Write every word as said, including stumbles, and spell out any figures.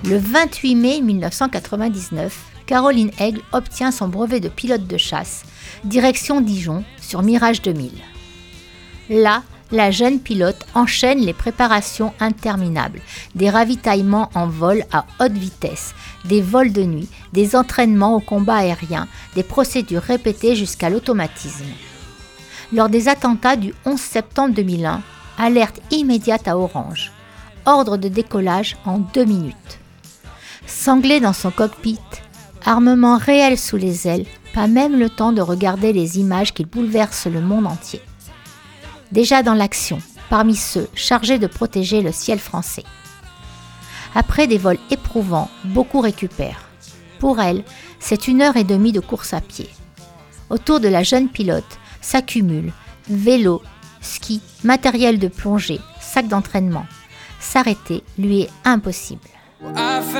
Le vingt-huit mai mille neuf cent quatre-vingt-dix-neuf, Caroline Aigle obtient son brevet de pilote de chasse, direction Dijon, sur Mirage deux mille. Là, la jeune pilote enchaîne les préparations interminables, des ravitaillements en vol à haute vitesse, des vols de nuit, des entraînements au combat aérien, des procédures répétées jusqu'à l'automatisme. Lors des attentats du onze septembre deux mille un, alerte immédiate à Orange. Ordre de décollage en deux minutes. Sanglé dans son cockpit, armement réel sous les ailes, pas même le temps de regarder les images qui bouleversent le monde entier. Déjà dans l'action, parmi ceux chargés de protéger le ciel français. Après des vols éprouvants, beaucoup récupèrent. Pour elle, c'est une heure et demie de course à pied. Autour de la jeune pilote s'accumulent vélo, ski, matériel de plongée, sac d'entraînement. S'arrêter lui est impossible.